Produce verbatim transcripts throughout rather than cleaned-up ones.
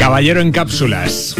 Caballero en cápsulas.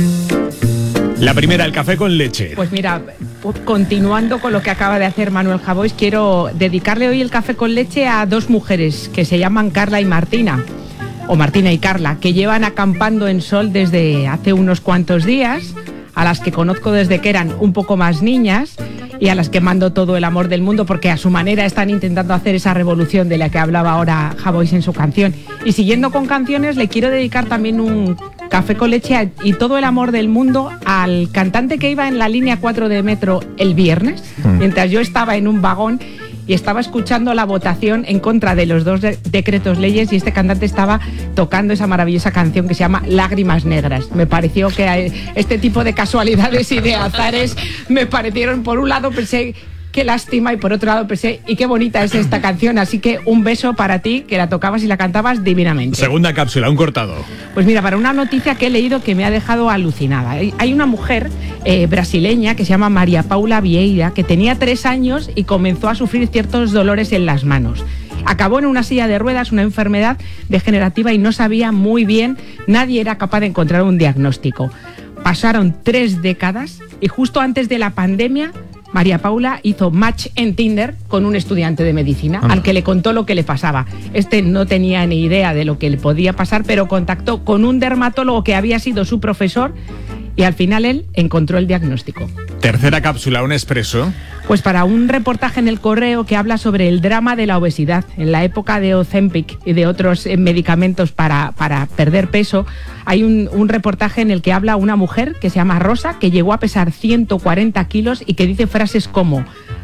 La primera, el café con leche. Pues mira, continuando con lo que acaba de hacer Manuel Javois, quiero dedicarle hoy el café con leche a dos mujeres que se llaman Carla y Martina, o Martina y Carla, que llevan acampando en Sol desde hace unos cuantos días, a las que conozco desde que eran un poco más niñas y a las que mando todo el amor del mundo porque a su manera están intentando hacer esa revolución de la que hablaba ahora Javois en su canción. Y siguiendo con canciones, le quiero dedicar también un café con leche y todo el amor del mundo al cantante que iba en la línea cuatro de metro el viernes, mm. mientras yo estaba en un vagón y estaba escuchando la votación en contra de los dos de- decretos leyes y este cantante estaba tocando esa maravillosa canción que se llama Lágrimas Negras. Me pareció que este tipo de casualidades y de azares me parecieron, por un lado pensé, qué lástima, y por otro lado pensé, y qué bonita es esta canción, así que un beso para ti, que la tocabas y la cantabas divinamente. Segunda cápsula, un cortado. Pues mira, para una noticia que he leído que me ha dejado alucinada. Hay una mujer eh, brasileña que se llama María Paula Vieira, que tenía tres años y comenzó a sufrir ciertos dolores en las manos. Acabó en una silla de ruedas, una enfermedad degenerativa, y no sabía muy bien, nadie era capaz de encontrar un diagnóstico. Pasaron tres décadas y justo antes de la pandemia, María Paula hizo match en Tinder con un estudiante de medicina, ah. al que le contó lo que le pasaba. Este no tenía ni idea de lo que le podía pasar, pero contactó con un dermatólogo que había sido su profesor y al final él encontró el diagnóstico. Tercera cápsula, un expreso. Pues para un reportaje en El Correo que habla sobre el drama de la obesidad. En la época de Ozempic y de otros medicamentos para, para perder peso, hay un, un reportaje en el que habla una mujer que se llama Rosa, que llegó a pesar ciento cuarenta kilos y que dice frases como: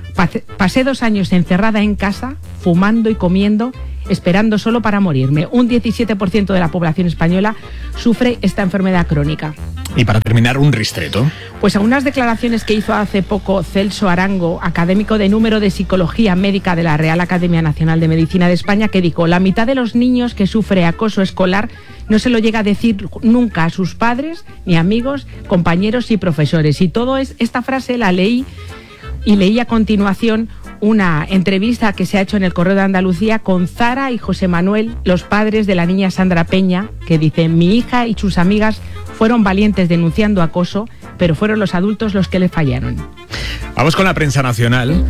pasé dos años encerrada en casa, fumando y comiendo, esperando solo para morirme. Un diecisiete por ciento de la población española sufre esta enfermedad crónica. Y para terminar, un ristreto. Pues a unas declaraciones que hizo hace poco Celso Arango, académico de número de Psicología Médica de la Real Academia Nacional de Medicina de España, que dijo: la mitad de los niños que sufre acoso escolar no se lo llega a decir nunca a sus padres, ni amigos, compañeros y profesores. Y todo es, esta frase la leí y leí a continuación una entrevista que se ha hecho en El Correo de Andalucía con Zara y José Manuel, los padres de la niña Sandra Peña, que dicen: mi hija y sus amigas fueron valientes denunciando acoso, pero fueron los adultos los que le fallaron. Vamos con la prensa nacional.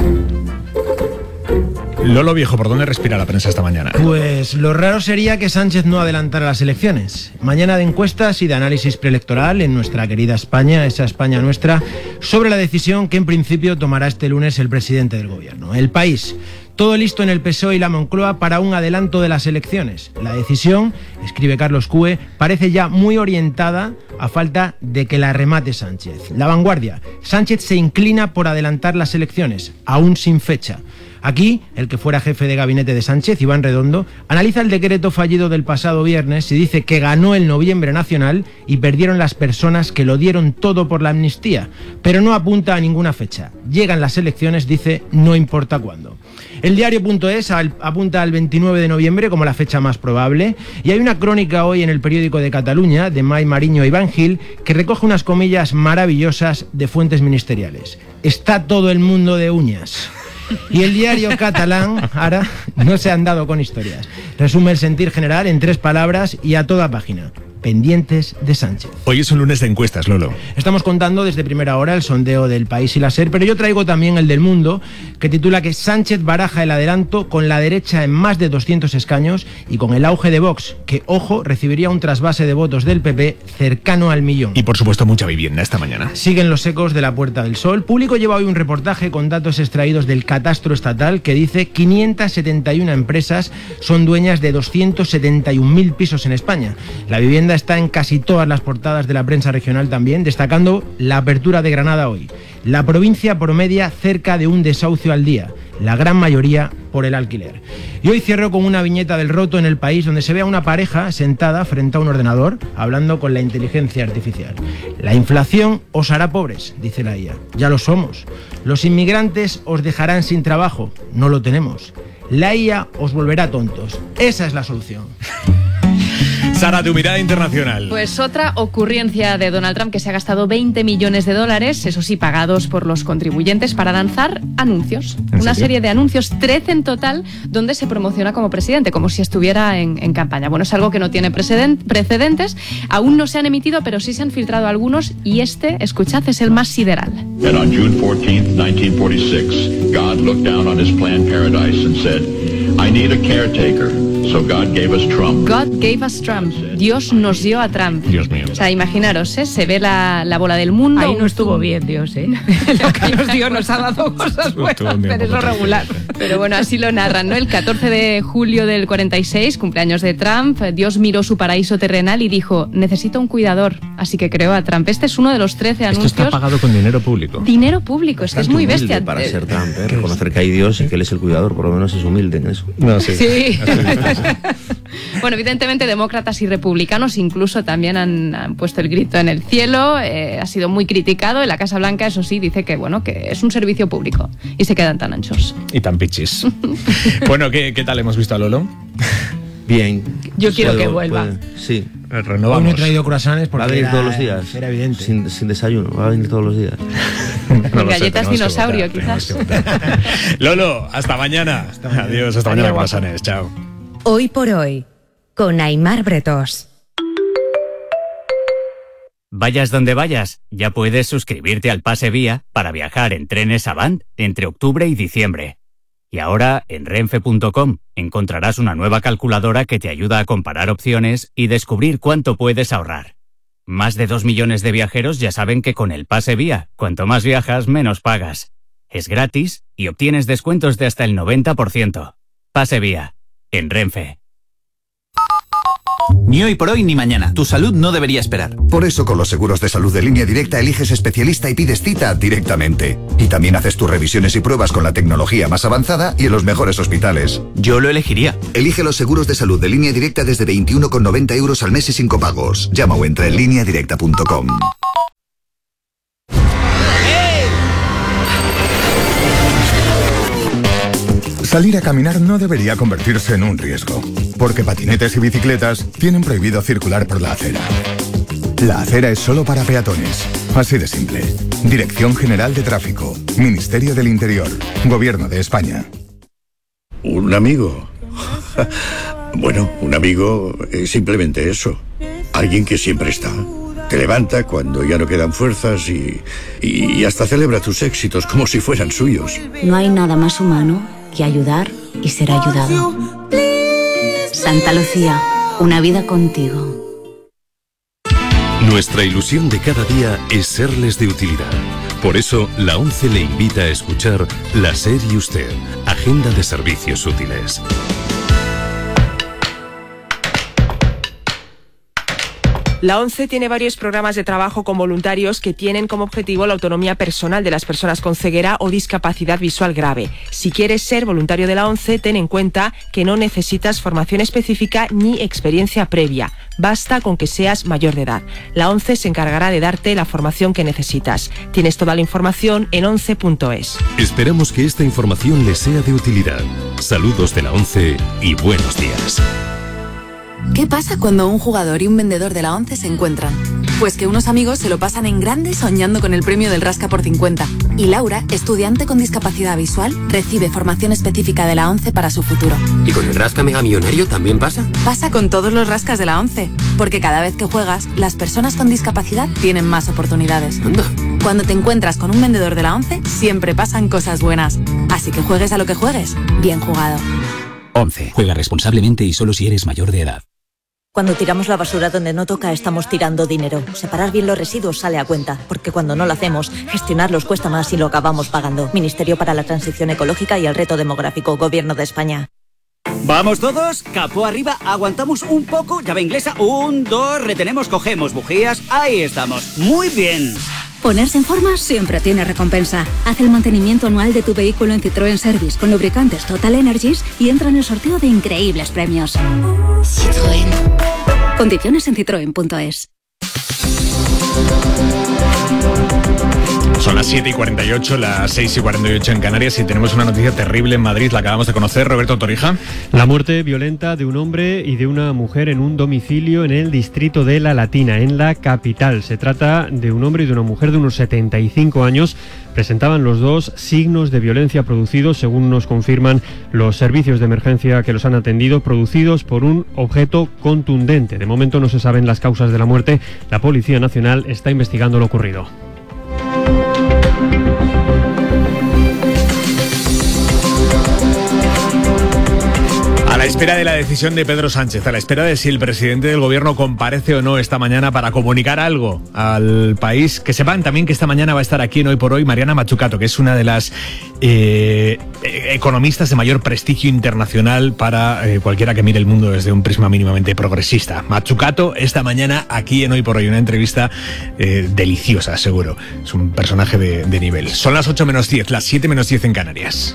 Lolo Viejo, ¿por dónde respira la prensa esta mañana? Pues lo raro sería que Sánchez no adelantara las elecciones. Mañana de encuestas y de análisis preelectoral en nuestra querida España, esa España nuestra, sobre la decisión que en principio tomará este lunes el presidente del gobierno. El País. Todo listo en el P S O E y la Moncloa para un adelanto de las elecciones. La decisión, escribe Carlos Cue, parece ya muy orientada a falta de que la remate Sánchez. La Vanguardia. Sánchez se inclina por adelantar las elecciones, aún sin fecha. Aquí, el que fuera jefe de gabinete de Sánchez, Iván Redondo, analiza el decreto fallido del pasado viernes y dice que ganó el noviembre nacional y perdieron las personas que lo dieron todo por la amnistía, pero no apunta a ninguna fecha. Llegan las elecciones, dice, no importa cuándo. El diario.es apunta al veintinueve de noviembre como la fecha más probable, y hay una crónica hoy en el periódico de Cataluña, de Mai Mariño y Iván Gil, que recoge unas comillas maravillosas de fuentes ministeriales. Está todo el mundo de uñas. Y el diario catalán, ahora, no se han dado con historias. Resume el sentir general en tres palabras y a toda página: pendientes de Sánchez. Hoy es un lunes de encuestas, Lolo. Estamos contando desde primera hora el sondeo del País y la SER, pero yo traigo también el del Mundo, que titula que Sánchez baraja el adelanto con la derecha en más de doscientos escaños y con el auge de Vox, que, ojo, recibiría un trasvase de votos del P P cercano al millón. Y por supuesto mucha vivienda esta mañana. Siguen los ecos de la Puerta del Sol. Público lleva hoy un reportaje con datos extraídos del catastro estatal que dice que quinientas setenta y una empresas son dueñas de doscientos setenta y un mil pisos en España. La vivienda está en casi todas las portadas de la prensa regional también, destacando la apertura de Granada hoy. La provincia promedia cerca de un desahucio al día, la gran mayoría por el alquiler. Y hoy cierro con una viñeta del Roto en El País, donde se ve a una pareja sentada frente a un ordenador, hablando con la inteligencia artificial. La inflación os hará pobres, dice la I A. Ya lo somos. Los inmigrantes os dejarán sin trabajo. No lo tenemos. La I A os volverá tontos. Esa es la solución. Sara, tu mirada internacional. Pues otra ocurrencia de Donald Trump, que se ha gastado veinte millones de dólares, eso sí, pagados por los contribuyentes, para lanzar anuncios. Una serie de anuncios, trece en total, donde se promociona como presidente, como si estuviera en, en campaña. Bueno, es algo que no tiene precedentes, aún no se han emitido, pero sí se han filtrado algunos, y este, escuchad, es el más sideral. And on June fourteenth, nineteen forty-six, God looked down on his planned paradise and said, I need a caretaker. So God gave us Trump. God gave us Trump. Dios nos dio a Trump. Dios mío. O sea, imaginaros, ¿eh? Se ve la, la bola del mundo. Ahí no estuvo bien Dios, ¿eh? Lo que nos dio nos ha dado cosas buenas, pero es lo regular. Pero bueno, así lo narran, ¿no? El catorce de julio del cuarenta y seis, cumpleaños de Trump, Dios miró su paraíso terrenal y dijo, necesito un cuidador. Así que creó a Trump. Este es uno de los trece anuncios. Esto está pagado con dinero público. Dinero público, es que es muy bestia. Para ser Trump, ¿eh? Reconocer que hay Dios y que él es el cuidador, por lo menos es humilde en eso. No, sí. Sí. Bueno, evidentemente demócratas y republicanos incluso también han, han puesto el grito en el cielo. Eh, ha sido muy criticado. En la Casa Blanca, eso sí, dice que bueno, que es un servicio público y se quedan tan anchos. Y tan pichis. Bueno, ¿qué, ¿qué tal hemos visto a Lolo? Bien. Yo quiero Puedo, que vuelva. puede, sí. Renovamos. Hoy no he traído croissants porque Va a venir era, todos los días. Era evidente. Sin, sin desayuno, va a venir todos los días. No lo sé, Galletas tenemos que dinosaurio, votar, tenemos quizás. que votar. Lolo, hasta mañana. Hasta mañana. Adiós, hasta mañana, croissants. Chao. Hoy por hoy, con Aimar Bretós. Vayas donde vayas, ya puedes suscribirte al Pase Vía para viajar en trenes Avant entre octubre y diciembre. Y ahora, en renfe punto com, encontrarás una nueva calculadora que te ayuda a comparar opciones y descubrir cuánto puedes ahorrar. Más de dos millones de viajeros ya saben que con el Pase Vía, cuanto más viajas, menos pagas. Es gratis y obtienes descuentos de hasta el noventa por ciento. Pase Vía, en Renfe. Ni hoy por hoy ni mañana. Tu salud no debería esperar. Por eso con los seguros de salud de Línea Directa eliges especialista y pides cita directamente. Y también haces tus revisiones y pruebas con la tecnología más avanzada y en los mejores hospitales. Yo lo elegiría. Elige los seguros de salud de Línea Directa desde veintiuno con noventa euros al mes y sin copagos. Llama o entra en línea directa punto com. Salir a caminar no debería convertirse en un riesgo, porque patinetes y bicicletas tienen prohibido circular por la acera. La acera es solo para peatones, así de simple. Dirección General de Tráfico, Ministerio del Interior, Gobierno de España. ¿Un amigo? Bueno, un amigo es simplemente eso. Alguien que siempre está. Te levanta cuando ya no quedan fuerzas y, y hasta celebra tus éxitos como si fueran suyos. No hay nada más humano que ayudar y ser ayudado. Santa Lucía, una vida contigo. Nuestra ilusión de cada día es serles de utilidad. Por eso, la ONCE le invita a escuchar La SER y Usted, Agenda de Servicios Útiles. La ONCE tiene varios programas de trabajo con voluntarios que tienen como objetivo la autonomía personal de las personas con ceguera o discapacidad visual grave. Si quieres ser voluntario de la ONCE, ten en cuenta que no necesitas formación específica ni experiencia previa. Basta con que seas mayor de edad. La ONCE se encargará de darte la formación que necesitas. Tienes toda la información en once punto es. Esperamos que esta información les sea de utilidad. Saludos de la ONCE y buenos días. ¿Qué pasa cuando un jugador y un vendedor de la ONCE se encuentran? Pues que unos amigos se lo pasan en grande soñando con el premio del Rasca por cincuenta. Y Laura, estudiante con discapacidad visual, recibe formación específica de la ONCE para su futuro. ¿Y con el Rasca Mega Millonario también pasa? Pasa con todos los rascas de la ONCE, porque cada vez que juegas, las personas con discapacidad tienen más oportunidades. Anda. Cuando te encuentras con un vendedor de la ONCE, siempre pasan cosas buenas. Así que juegues a lo que juegues, bien jugado. ONCE. Juega responsablemente y solo si eres mayor de edad. Cuando tiramos la basura donde no toca, estamos tirando dinero. Separar bien los residuos sale a cuenta, porque cuando no lo hacemos, gestionarlos cuesta más y lo acabamos pagando. Ministerio para la Transición Ecológica y el Reto Demográfico, Gobierno de España. ¿Vamos todos? Capó arriba, aguantamos un poco, llave inglesa, un, dos, retenemos, cogemos bujías, ahí estamos. Muy bien. Ponerse en forma siempre tiene recompensa. Haz el mantenimiento anual de tu vehículo en Citroën Service con lubricantes Total Energies y entra en el sorteo de increíbles premios. Citroën. Condiciones en citroen punto es. Son las siete y cuarenta y ocho, las seis y cuarenta y ocho en Canarias y tenemos una noticia terrible en Madrid, la acabamos de conocer. Roberto Torija. La muerte violenta de un hombre y de una mujer en un domicilio en el distrito de La Latina, en la capital. Se trata de un hombre y de una mujer de unos setenta y cinco años. Presentaban los dos signos de violencia producidos, según nos confirman los servicios de emergencia que los han atendido, producidos por un objeto contundente. De momento no se saben las causas de la muerte. La Policía Nacional está investigando lo ocurrido. A la espera de la decisión de Pedro Sánchez, a la espera de si el presidente del gobierno comparece o no esta mañana para comunicar algo al país, que sepan también que esta mañana va a estar aquí en Hoy por Hoy Mariana Mazzucato, que es una de las eh, economistas de mayor prestigio internacional para eh, cualquiera que mire el mundo desde un prisma mínimamente progresista. Mazzucato esta mañana aquí en Hoy por Hoy, una entrevista eh, deliciosa, seguro. Es un personaje de, de nivel. Son las ocho menos diez, las siete menos diez en Canarias.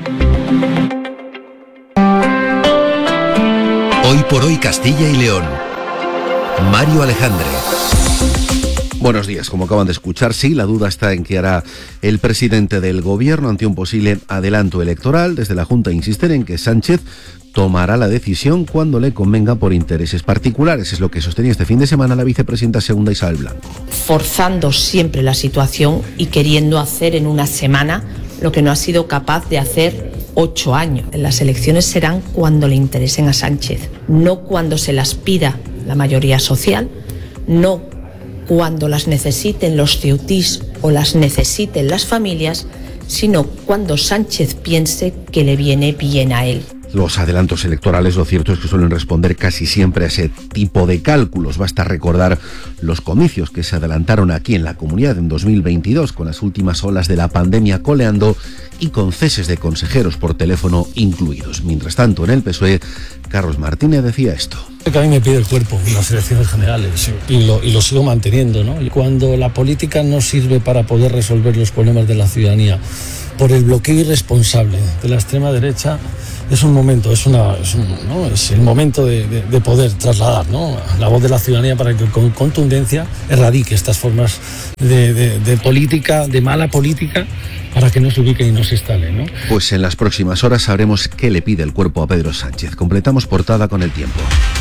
Hoy por Hoy Castilla y León. Mario Alejandre. Buenos días. Como acaban de escuchar, sí, la duda está en qué hará el presidente del gobierno ante un posible adelanto electoral. Desde la Junta insisten en que Sánchez tomará la decisión cuando le convenga por intereses particulares. Es lo que sostenía este fin de semana la vicepresidenta segunda Isabel Blanco. Forzando siempre la situación y queriendo hacer en una semana lo que no ha sido capaz de hacer ocho años. Las elecciones serán cuando le interesen a Sánchez, no cuando se las pida la mayoría social, no cuando las necesiten los ceutís o las necesiten las familias, sino cuando Sánchez piense que le viene bien a él. Los adelantos electorales, lo cierto es que suelen responder casi siempre a ese tipo de cálculos. Basta recordar los comicios que se adelantaron aquí en la comunidad en dos mil veintidós, con las últimas olas de la pandemia coleando y con ceses de consejeros por teléfono incluidos. Mientras tanto, en el P S O E, Carlos Martínez decía esto. Que a mí me pide el cuerpo en las elecciones generales y lo, y lo sigo manteniendo, ¿no? Y cuando la política no sirve para poder resolver los problemas de la ciudadanía por el bloqueo irresponsable de la extrema derecha, es un momento, es una, es, un, ¿no? es el momento de, de, de poder trasladar, ¿no?, la voz de la ciudadanía para que con contundencia erradique estas formas de, de, de política, de mala política, para que no se ubique y no se instale, ¿no? Pues en las próximas horas sabremos qué le pide el cuerpo a Pedro Sánchez. Completamos portada con el tiempo.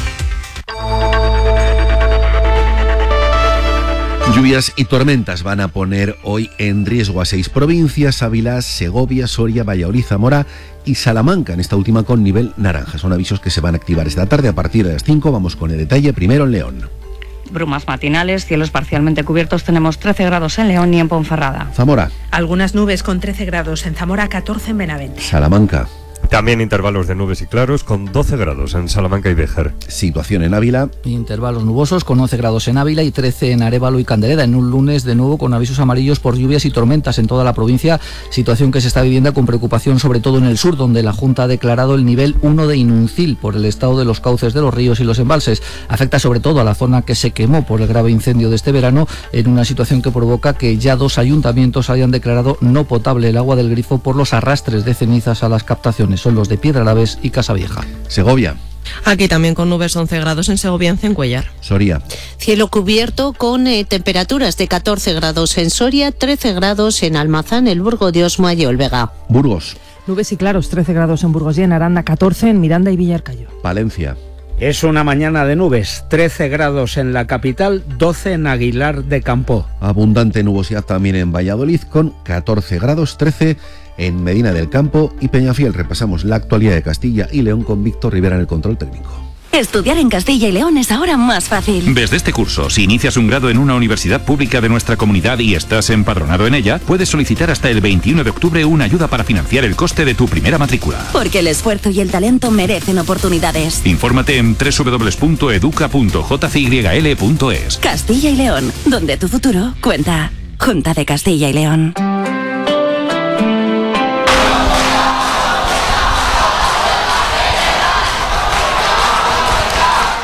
Lluvias y tormentas van a poner hoy en riesgo a seis provincias: Ávila, Segovia, Soria, Valladolid, Zamora y Salamanca, en esta última con nivel naranja. Son avisos que se van a activar esta tarde a partir de las cinco. Vamos con el detalle primero en León. Brumas matinales, cielos parcialmente cubiertos, tenemos trece grados en León y en Ponferrada. Zamora. Algunas nubes con trece grados en Zamora, catorce en Benavente. Salamanca. También intervalos de nubes y claros con doce grados en Salamanca y Béjar. Situación en Ávila. Intervalos nubosos con once grados en Ávila y trece en Arévalo y Candelera, en un lunes de nuevo con avisos amarillos por lluvias y tormentas en toda la provincia, situación que se está viviendo con preocupación sobre todo en el sur, donde la Junta ha declarado el nivel uno de Inuncil por el estado de los cauces de los ríos y los embalses. Afecta sobre todo a la zona que se quemó por el grave incendio de este verano, en una situación que provoca que ya dos ayuntamientos hayan declarado no potable el agua del grifo por los arrastres de cenizas a las captaciones. Son los de Piedralaves y Casavieja. Segovia. Aquí también con nubes, once grados en Segovia, en Cencuellar. Soria. Cielo cubierto con eh, temperaturas de catorce grados en Soria, trece grados en Almazán, El Burgo de Osma y Olvega. Burgos. Nubes y claros, trece grados en Burgos y en Aranda, catorce en Miranda y Villarcayo. Palencia. Es una mañana de nubes, trece grados en la capital, doce en Aguilar de Campoo. Abundante nubosidad también en Valladolid con catorce grados, trece en Medina del Campo y Peñafiel. Repasamos la actualidad de Castilla y León con Víctor Rivera en el control técnico. Estudiar en Castilla y León es ahora más fácil. Desde este curso, si inicias un grado en una universidad pública de nuestra comunidad y estás empadronado en ella, puedes solicitar hasta el veintiuno de octubre una ayuda para financiar el coste de tu primera matrícula. Porque el esfuerzo y el talento merecen oportunidades. Infórmate en doble u doble u doble u punto educa punto j c y l punto e s. Castilla y León, donde tu futuro cuenta. Junta de Castilla y León.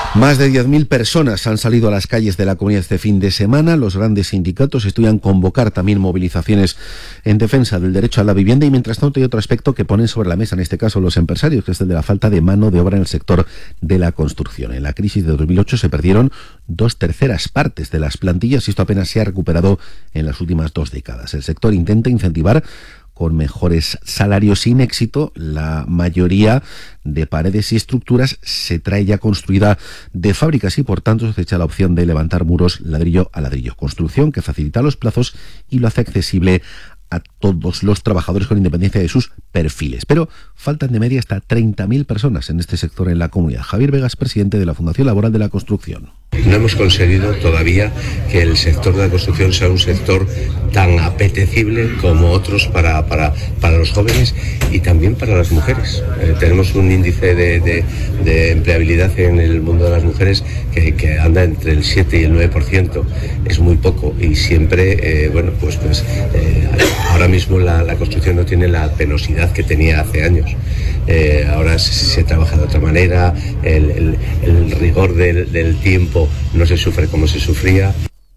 Más de diez mil personas han salido a las calles de la comunidad este fin de semana. Los grandes sindicatos estudian convocar también movilizaciones en defensa del derecho a la vivienda y mientras tanto hay otro aspecto que ponen sobre la mesa, en este caso los empresarios, que es el de la falta de mano de obra en el sector de la construcción. En la crisis de dos mil ocho se perdieron dos terceras partes de las plantillas y esto apenas se ha recuperado en las últimas dos décadas. El sector intenta incentivar con mejores salarios sin éxito. La mayoría de paredes y estructuras se trae ya construida de fábricas y por tanto se echa la opción de levantar muros ladrillo a ladrillo. Construcción que facilita los plazos y lo hace accesible a todos los trabajadores con independencia de sus perfiles. Pero faltan de media hasta treinta mil personas en este sector en la comunidad. Javier Vegas, presidente de la Fundación Laboral de la Construcción. No hemos conseguido todavía que el sector de la construcción sea un sector tan apetecible como otros para, para, para los jóvenes y también para las mujeres. Eh, tenemos un índice de, de, de empleabilidad en el mundo de las mujeres que, que anda entre el siete y el nueve por ciento. Es muy poco y siempre, eh, bueno, pues, pues eh, ahora mismo la, la construcción no tiene la penosidad que tenía hace años. Eh, ahora se, se trabaja de otra manera, el, el, el rigor del, del tiempo no se sufre como se sufría.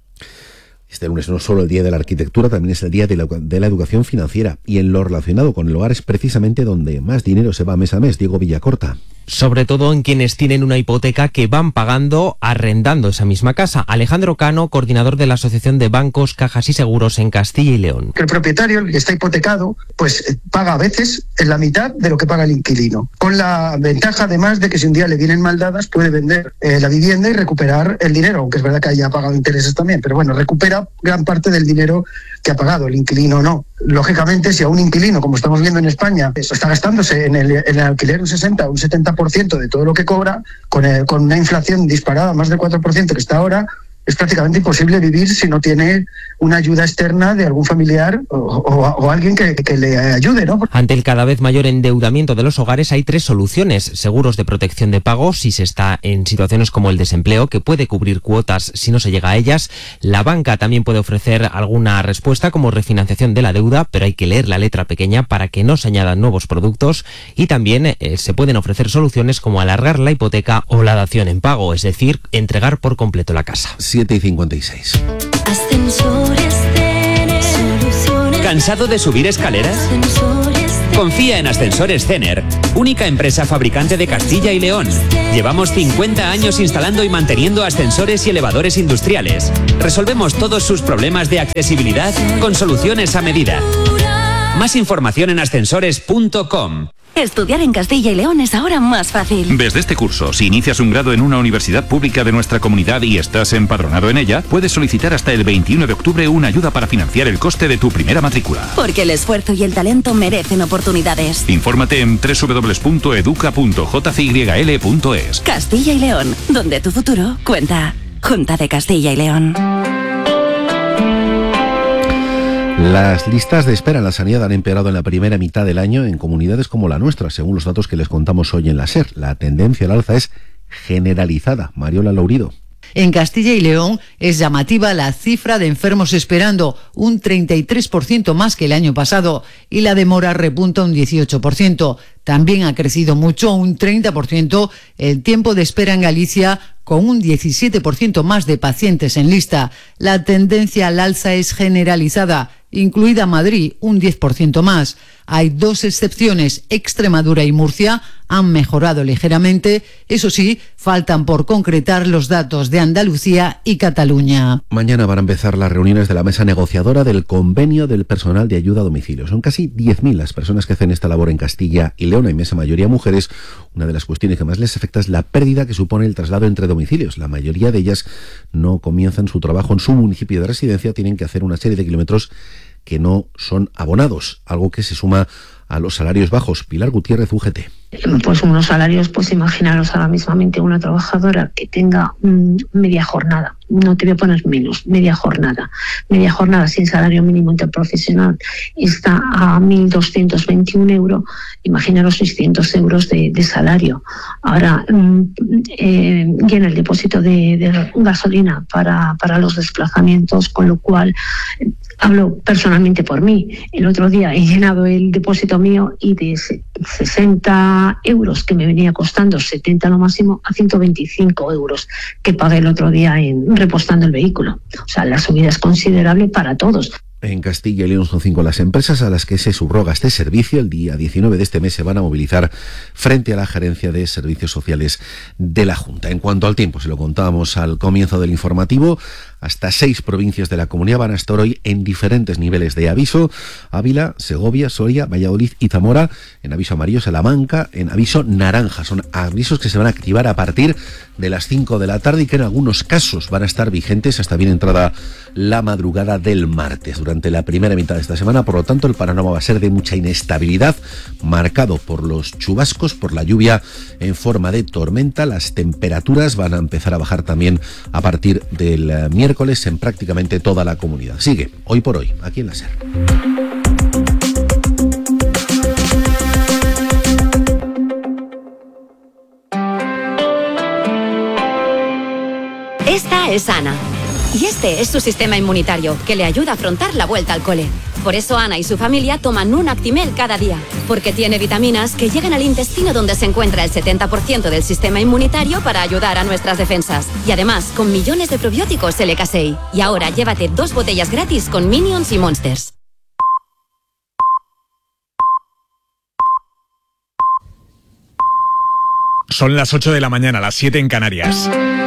Este lunes no solo el Día de la Arquitectura, también es el Día de la, de la Educación Financiera y en lo relacionado con el hogar es precisamente donde más dinero se va mes a mes. Diego Villacorta. Sobre todo en quienes tienen una hipoteca que van pagando arrendando esa misma casa. Alejandro Cano, coordinador de la Asociación de Bancos, Cajas y Seguros en Castilla y León. Que el propietario, el que está hipotecado, pues paga a veces en la mitad de lo que paga el inquilino. Con la ventaja además de que si un día le vienen mal dadas puede vender eh, la vivienda y recuperar el dinero, aunque es verdad que haya pagado intereses también, pero bueno, recupera gran parte del dinero que ha pagado, el inquilino no. Lógicamente, si a un inquilino, como estamos viendo en España, eso está gastándose en el, en el alquiler un sesenta o un setenta por ciento de todo lo que cobra, con, el, con una inflación disparada, más del cuatro por ciento que está ahora, es prácticamente imposible vivir si no tiene una ayuda externa de algún familiar o, o, o alguien que, que le ayude, ¿no? Ante el cada vez mayor endeudamiento de los hogares hay tres soluciones. Seguros de protección de pago si se está en situaciones como el desempleo, que puede cubrir cuotas si no se llega a ellas. La banca también puede ofrecer alguna respuesta como refinanciación de la deuda, pero hay que leer la letra pequeña para que no se añadan nuevos productos. Y también eh, se pueden ofrecer soluciones como alargar la hipoteca o la dación en pago, es decir, entregar por completo la casa. siete y cincuenta y seis. ¿Cansado de subir escaleras? Confía en Ascensores Cener, única empresa fabricante de Castilla y León. Llevamos cincuenta años instalando y manteniendo ascensores y elevadores industriales. Resolvemos todos sus problemas de accesibilidad con soluciones a medida. Más información en ascensores punto com. Estudiar en Castilla y León es ahora más fácil. Desde este curso, si inicias un grado en una universidad pública de nuestra comunidad y estás empadronado en ella, puedes solicitar hasta el veintiuno de octubre una ayuda para financiar el coste de tu primera matrícula. Porque el esfuerzo y el talento merecen oportunidades. Infórmate en doble u doble u doble u punto educa punto j c y l punto es. Castilla y León, donde tu futuro cuenta. Junta de Castilla y León. Las listas de espera en la sanidad han empeorado en la primera mitad del año en comunidades como la nuestra, según los datos que les contamos hoy en la SER. La tendencia al alza es generalizada. Mariola Lourido. En Castilla y León es llamativa la cifra de enfermos esperando, un treinta y tres por ciento más que el año pasado, y la demora repunta un dieciocho por ciento. También ha crecido mucho, un treinta por ciento, el tiempo de espera en Galicia, con un diecisiete por ciento más de pacientes en lista. La tendencia al alza es generalizada, incluida Madrid, un diez por ciento más. Hay dos excepciones, Extremadura y Murcia han mejorado ligeramente, eso sí, faltan por concretar los datos de Andalucía y Cataluña. Mañana van a empezar las reuniones de la mesa negociadora del convenio del personal de ayuda a domicilio. Son casi diez mil las personas que hacen esta labor en Castilla y León, inmensa mayoría mujeres. Una de las cuestiones que más les afecta es la pérdida que supone el traslado entre domicilios. La mayoría de ellas no comienzan su trabajo en su municipio de residencia, tienen que hacer una serie de kilómetros que no son abonados, algo que se suma a los salarios bajos. Pilar Gutiérrez, U G T. Pues unos salarios, pues imaginaros ahora mismamente una trabajadora que tenga mmm, media jornada, no te voy a poner menos, media jornada, media jornada sin salario mínimo interprofesional está a mil doscientos veintiún euros, imaginaros seiscientos euros de, de salario. Ahora mmm, eh, llena el depósito de, de gasolina para, para los desplazamientos, con lo cual... Eh, hablo personalmente por mí. El otro día he llenado el depósito mío y de sesenta euros que me venía costando, setenta lo máximo, a ciento veinticinco euros que pagué el otro día en repostando el vehículo. O sea, la subida es considerable para todos. En Castilla y León son cinco las empresas a las que se subroga este servicio. El día diecinueve de este mes se van a movilizar frente a la Gerencia de Servicios Sociales de la Junta. En cuanto al tiempo, se lo contábamos al comienzo del informativo, hasta seis provincias de la comunidad van a estar hoy en diferentes niveles de aviso: Ávila, Segovia, Soria, Valladolid y Zamora en aviso amarillo, Salamanca en aviso naranja. Son avisos que se van a activar a partir de las cinco de la tarde y que en algunos casos van a estar vigentes hasta bien entrada la madrugada del martes. Durante la primera mitad de esta semana, por lo tanto, el panorama va a ser de mucha inestabilidad, marcado por los chubascos, por la lluvia en forma de tormenta. Las temperaturas van a empezar a bajar también a partir del miércoles en prácticamente toda la comunidad. Sigue Hoy por Hoy, aquí en la SER. Esta es Ana. Y este es su sistema inmunitario, que le ayuda a afrontar la vuelta al cole. Por eso Ana y su familia toman un Actimel cada día, porque tiene vitaminas que llegan al intestino, donde se encuentra el setenta por ciento del sistema inmunitario, para ayudar a nuestras defensas. Y además, con millones de probióticos L K seis. Y ahora llévate dos botellas gratis con Minions y Monsters. Son las ocho de la mañana, las siete en Canarias.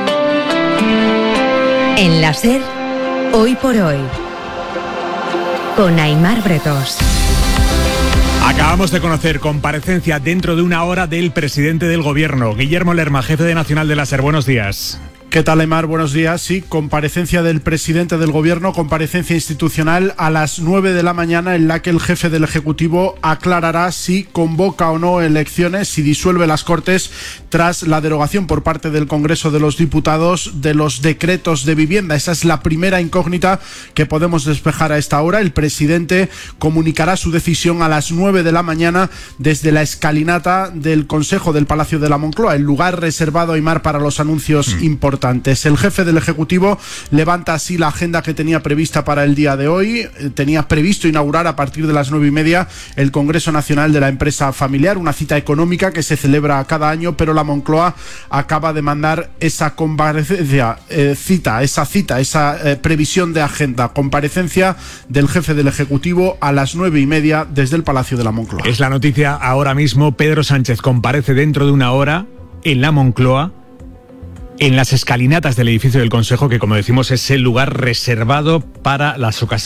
En la SER, Hoy por Hoy, con Aimar Bretos. Acabamos de conocer comparecencia dentro de una hora del presidente del gobierno, Guillermo Lerma, jefe de Nacional de la SER. Buenos días. ¿Qué tal, Aimar? Buenos días. Sí, comparecencia del presidente del gobierno, comparecencia institucional a las nueve de la mañana, en la que el jefe del Ejecutivo aclarará si convoca o no elecciones, si disuelve las Cortes tras la derogación por parte del Congreso de los Diputados de los decretos de vivienda. Esa es la primera incógnita que podemos despejar a esta hora. El presidente comunicará su decisión a las nueve de la mañana desde la escalinata del Consejo del Palacio de la Moncloa, el lugar reservado, Aimar, para los anuncios mm. importantes. El jefe del Ejecutivo levanta así la agenda que tenía prevista para el día de hoy. Tenía previsto inaugurar a partir de las nueve y media el Congreso Nacional de la Empresa Familiar, una cita económica que se celebra cada año, pero la Moncloa acaba de mandar esa comparecencia, eh, cita, esa cita, esa eh, previsión de agenda, comparecencia del jefe del Ejecutivo a las nueve y media desde el Palacio de la Moncloa. Es la noticia ahora mismo. Pedro Sánchez comparece dentro de una hora en la Moncloa, en las escalinatas del edificio del Consejo, que, como decimos, es el lugar reservado para las ocasiones